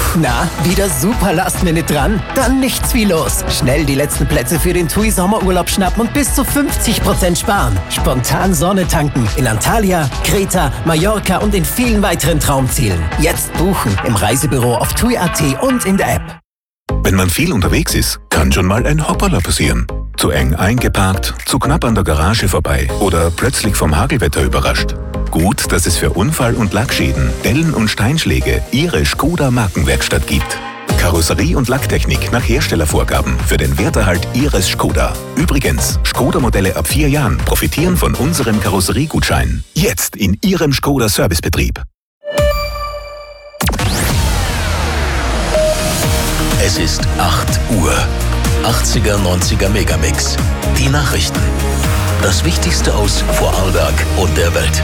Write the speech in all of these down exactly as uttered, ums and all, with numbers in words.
Na, wieder super Last-Minute dran? Dann nichts wie los. Schnell die letzten Plätze für den TUI Sommerurlaub schnappen und bis zu fünfzig Prozent sparen. Spontan Sonne tanken in Antalya, Kreta, Mallorca und in vielen weiteren Traumzielen. Jetzt buchen im Reisebüro auf tui punkt at und in der App. Wenn man viel unterwegs ist, kann schon mal ein Hoppala passieren. Zu eng eingeparkt, zu knapp an der Garage vorbei oder plötzlich vom Hagelwetter überrascht. Gut, dass es für Unfall- und Lackschäden, Dellen und Steinschläge Ihre Skoda Markenwerkstatt gibt. Karosserie- und Lacktechnik nach Herstellervorgaben für den Werterhalt Ihres Skoda. Übrigens, Skoda-Modelle ab vier Jahren profitieren von unserem Karosseriegutschein. Jetzt in Ihrem Skoda-Servicebetrieb. Es ist acht Uhr. achtziger, neunziger Megamix. Die Nachrichten. Das Wichtigste aus Vorarlberg und der Welt.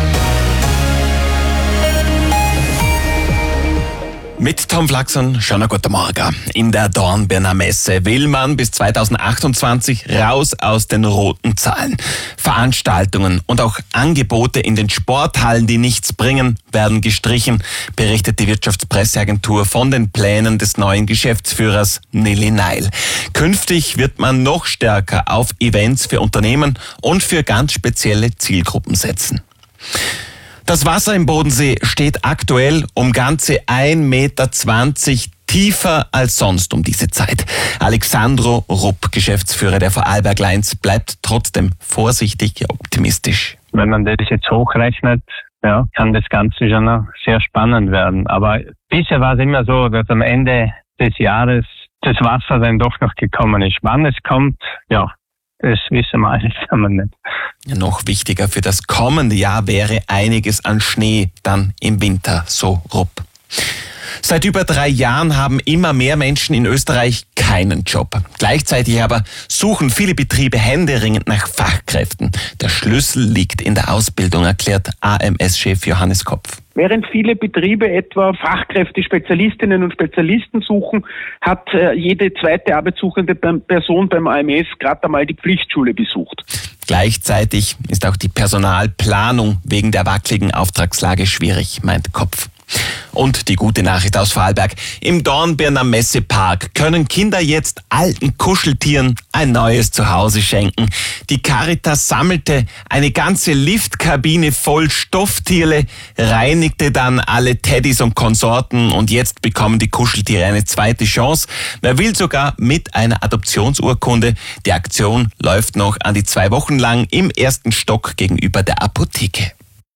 Mit Tom Flaxon, schönen guten Morgen. In der Dornbirner Messe will man bis zweitausendachtundzwanzig raus aus den roten Zahlen. Veranstaltungen und auch Angebote in den Sporthallen, die nichts bringen, werden gestrichen, berichtet die Wirtschaftspresseagentur von den Plänen des neuen Geschäftsführers Nili Neil. Künftig wird man noch stärker auf Events für Unternehmen und für ganz spezielle Zielgruppen setzen. Das Wasser im Bodensee steht aktuell um ganze ein Meter zwanzig tiefer als sonst um diese Zeit. Alexandro Rupp, Geschäftsführer der Vorarlberg Lines, bleibt trotzdem vorsichtig optimistisch. Wenn man das jetzt hochrechnet, ja, kann das Ganze schon noch sehr spannend werden. Aber bisher war es immer so, dass am Ende des Jahres das Wasser dann doch noch gekommen ist. Wann es kommt, ja, das wissen wir alles nicht. Ja, noch wichtiger für das kommende Jahr wäre einiges an Schnee dann im Winter, so Rupp. Seit über drei Jahren haben immer mehr Menschen in Österreich keinen Job. Gleichzeitig aber suchen viele Betriebe händeringend nach Fachkräften. Der Schlüssel liegt in der Ausbildung, erklärt A M S-Chef Johannes Kopf. Während viele Betriebe etwa Fachkräfte, Spezialistinnen und Spezialisten suchen, hat äh, jede zweite arbeitssuchende Person beim A M S gerade einmal die Pflichtschule besucht. Gleichzeitig ist auch die Personalplanung wegen der wackeligen Auftragslage schwierig, meint Kopf. Und die gute Nachricht aus Vorarlberg. Im Dornbirner Messepark können Kinder jetzt alten Kuscheltieren ein neues Zuhause schenken. Die Caritas sammelte eine ganze Liftkabine voll Stofftiere, reinigte dann alle Teddys und Konsorten und jetzt bekommen die Kuscheltiere eine zweite Chance. Wer will, sogar mit einer Adoptionsurkunde. Die Aktion läuft noch an die zwei Wochen lang im ersten Stock gegenüber der Apotheke.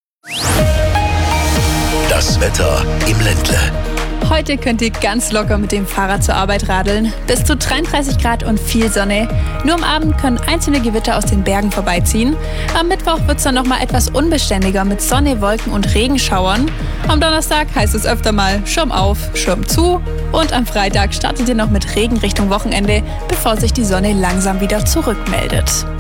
Das Wetter im Ländle. Heute könnt ihr ganz locker mit dem Fahrrad zur Arbeit radeln. Bis zu dreiunddreißig Grad und viel Sonne. Nur am Abend können einzelne Gewitter aus den Bergen vorbeiziehen. Am Mittwoch wird es dann nochmal etwas unbeständiger mit Sonne, Wolken und Regenschauern. Am Donnerstag heißt es öfter mal Schirm auf, Schirm zu. Und am Freitag startet ihr noch mit Regen Richtung Wochenende, bevor sich die Sonne langsam wieder zurückmeldet.